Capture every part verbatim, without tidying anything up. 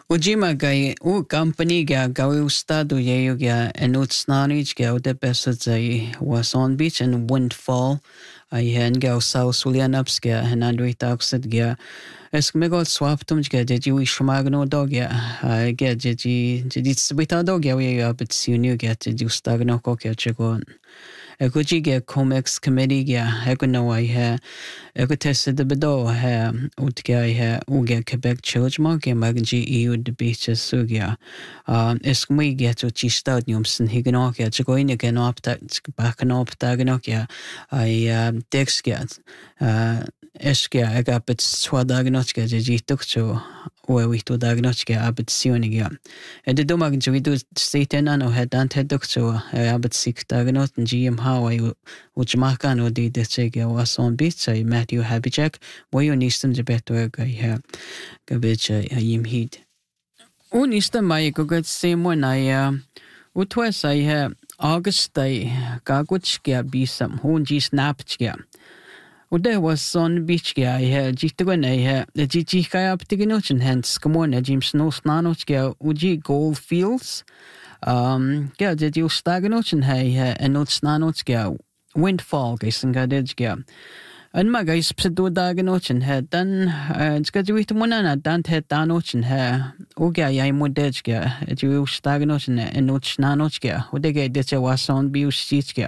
Ujima gai u company ga gawi ustadu yeyu ga enut snarij ga ude besat zai Wason Beach and Windfall ai hen ga South Sulian ups ga henandri taxet ga esk megol swaptum ga jeji wi shmagno dog ga ga jeji jeji sbita dog ga wi abit siunu ga jeji ustagno ko ga chego Eguji ga Comex committee ga eguno ai ha egu tested the bedo ha utga ha uga Quebec Church ma ga magji E U de beaches sugia um esk mi ga to chi stadium sin higano ga chigoine ga no apta back no apta ga no ga ai dex ga uh eska aga bit swadagnochka jeji tukcho o we to dagnochka abit sioniga and the domag we do state no head and head tukcho abit sik dagnot and gm how I which makano di de chega was on bit I Matthew Habijak boy you nistem je beto ga ha gabich yim heat unista mai go get same one I utwas I ha August I gaguchka bisam honji snapchka Ude was on beach ga he jitgwen he the jiji kaya aptiginochin hence come on jim snow snanoch ga uji gold fields um ga the you stagnochin he and not snanoch ga windfall ga singa dej ga and my guys psedo dagnochin he dan skaju it monana dan he danochin he uga ya modej ga you stagnochin and not snanoch ga ude ga de was on beach ga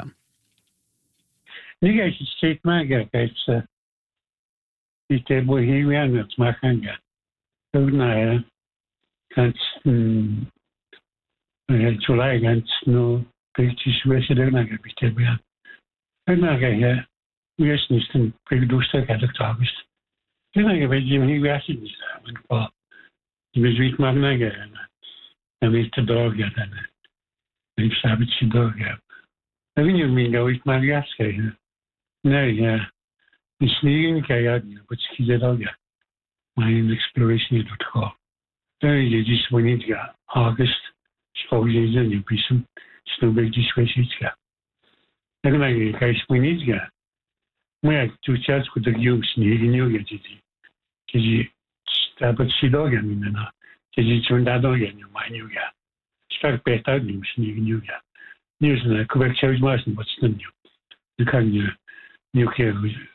Niga is state maga guys ite bo hiwian met makanga. Ogna kant mm July kant no British resident naga bitebia. Ogna ga ja wies nisten predusta ga August. Ogna ga bejim hiwias is when for we wit magna ga en wit de dog ga dan. Ik sabit si dog ga. Ogna you mean go wit magias ga. Nee, ja. In sneeuwen kan je niet, wat zie je dan ja? Maar in exploration doet het gewoon. Dan je dus wanneer ja, August, spouw je dan je bisem, snoeber die switch ja. Dan ben je kijk wanneer ja. Maar ja, toen zelfs goed dat je sneeuwen nieuw ja die, die dat het zie dan ja niet na. Die zo'n dat dan ja nieuw maar nieuw ja. Straks beter nieuw sneeuwen nieuw ja. Nieuw is een Quebec Church maar wat is nieuw. Dan kan je nuclear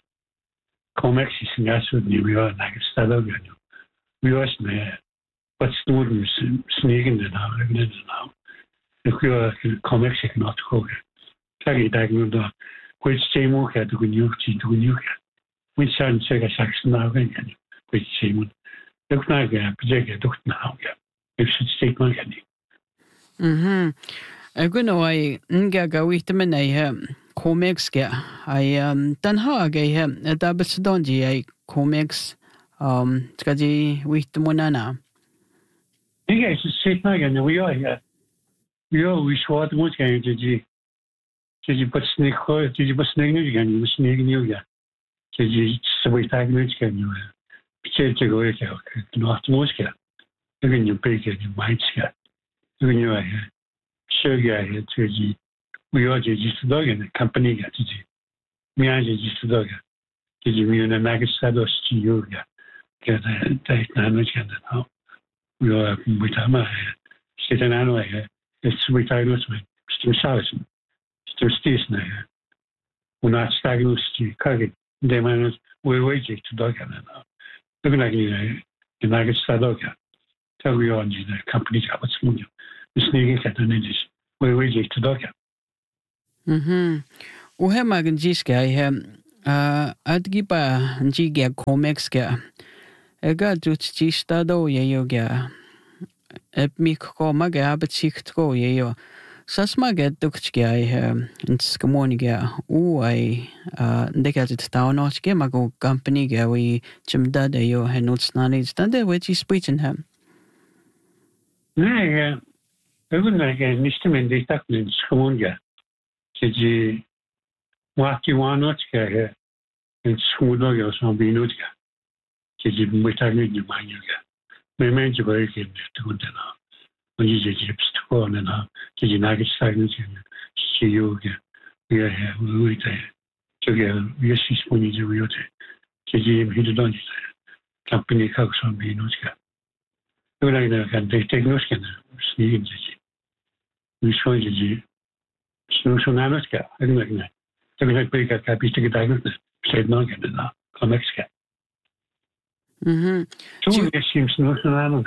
Comex is gas with New York like a stado gano. We was me but students sneaking the now living now. Nuclear Comex is not go. Tagi diagnosed the which same work had to go new to new. Which sounds like a Saxon now again. Which same look like a project looked now. If should state my candy. Mhm. I'm going to I nga with the men Comex ga I um dan ha ga he da bit donji I Comex um tkaji with monana Diga is sit na gan we are here. We are we swat much gan ji ji but sneak ho ji but sneak nu gan sneak nu ga ji so tag nu gan you piche je go ya no at much ga gan you pay ga you might ga gan you are here sure ga here ji we are just dog in the company got to do. Me, I just dog. Did you mean a magazine to you? Get a date manage and now we are with a sit an annual. It's with I was with Still Salison. Still Station. We're not stagnant to Carrick. They manage we waiting to dog and now. Looking like the magazine dog. Tell we on the company got what's moving. The sneaking at the ninjas. We waiting to dog. Mhm. U he magan jiska I he uh adgiba jiga Comex ga ega jut jista do ye yo ga ep mik ko maga abet sikt go ye yo sas maga dukch ga I he skamoni ga u I uh ndeka jit town och ga mago company ga we chimda de yo he nuts nani stande we ji sprechen hem Nee, ja. Even like nicht mehr die Tag in Skamoni. Kiji waki wanochka he in smudo yo so binutka kiji mutani ni manyuga me menji go yake tukundana onji je chips to na kiji nagi sagni chi yoga ya ya uite toge yesi sponi je yote kiji hidon company ka so binutka Ula ina kan te teknos kan snigen ji. Vi so ji. Snu so nanos ka. Ina ina. Te ga pe ka ka piste ga dagnos. Sed no ga na. Comex ka. Mhm. So je sims no so nanos.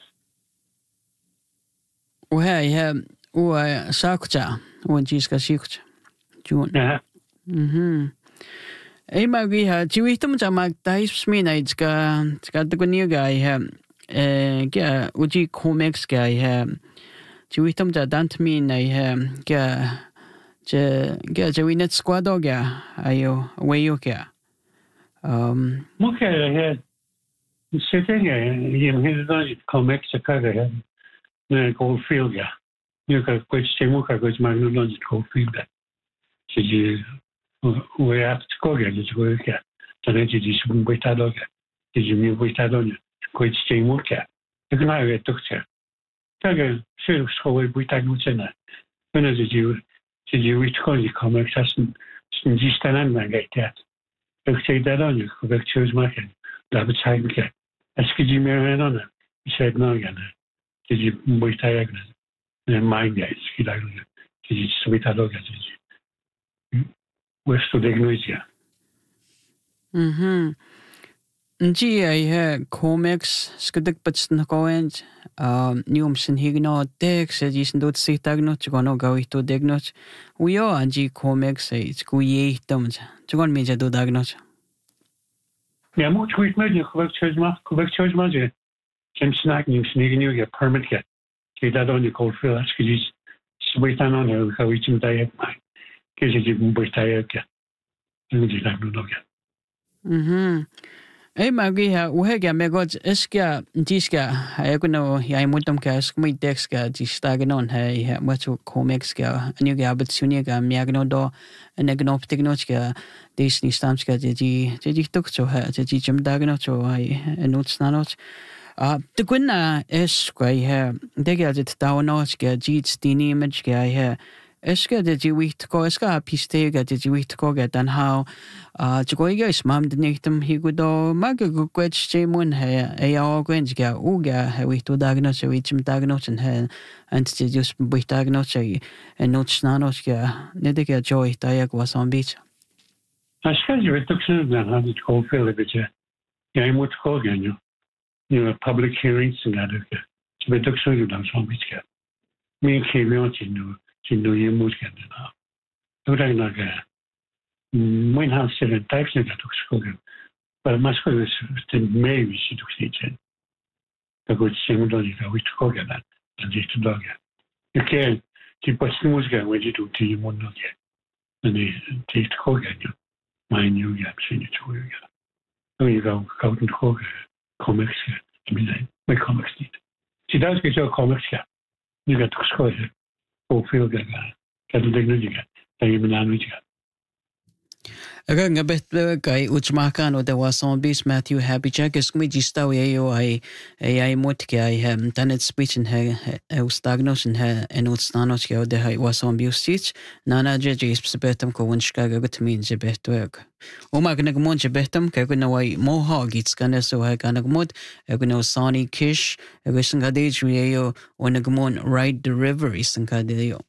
وهاي ها وساكتا وانجيسكا سيكتا جون Ja. mhm ei magi ha chiwitum chama tais mina itska ska to new guy ha eh ga uji comics guy ha chiwitum ja dant mina ha ga je ga je winet squad ga ayo wayo ga um Moke he sitting in his comex ka ga na Goldfield ja. Nu ka kwet stemo ka kwet magno non Goldfield. Si je we have to go get it go get. Tane ji ji sum boita do ga. Ji ji mi boita do ni kwet stemo ka. Ka na we to ka. Ka ga se so we boita no tsena. Ona ji ji ji ji we to go comex asen ji stanan na ga ta. Ka se da do ni ko ga choose ma ka. Da ba tsai ka. Eski ji me na na. Said no ga na. Did you wait a year? And my guys, he died. Did you submit a dog? West to the Ignosia. mhm nji ai ha comics skadik patsna koend um nium sin higno tek se jisen dot sitagno chgono gawito degno uyo anji comics ai skuye tom chgon meja do dagno Yeah, much with me, you could choose my, could choose my. Jim snack new sneaking you get permit get. Get that on your cold fill. That's because you wait on you how we can die. Because you didn't wait tired get. And we did not know get. mhm ei magi ha uhega megod eska diska aykuno yai mutam ka skmi deska distagnon hai ha mutu comics ga anu ga abtsunia ga miagno do negnoptignochka disney stamska de di de di tukcho ha de di jim dagno cho ai enutsnanoch Uh, the gwna is gwy he, dega dit dawnot ga jits dini image ga he, iska de ji wit ko iska piste ga de ji wit ko ga dan how uh jgoi ga smam de nektum hi gudo mag go kwet chemun he e ya gwen ga u ga he wit to dagno so wit chim dagno chen he and de just wit dagno che en not snanos ga ne de ga joy da ya was on beach. I suppose you took some of that hundred cold fill a bit. Yeah, I'm what's called you. You know, public hearings and that. So we took some of them from which get. Me came out to know, to know you must get it now. Don't I know that? Mine has seven types of that school. But my school is the maybe she took it. The good thing we don't know, we took that. And just to dog. You can't keep us the music when you do to you won't know yet. And they take the coke at you. Mine you get seen it to you. So you go out and coke. Comics, I mean, my comics need. She does get your comics, yeah. You got to score it. Oh, feel good. Get the dignity. They even language. Aga nga bet kay uchmakan o dawa son bis Matthew Happy Jack is kumi jistaw yayo ay ay mot kay hem tanet speech in he ustagnos in he enutstanos kay o de hay wason biustich nana je je spetam ko wunshka gagot min je betweg o mag nagmon je betam kay no way mohog it's kana so hay kanagmod no Sonny Kish egosinga de yayo o nagmon ride the river isang kadeo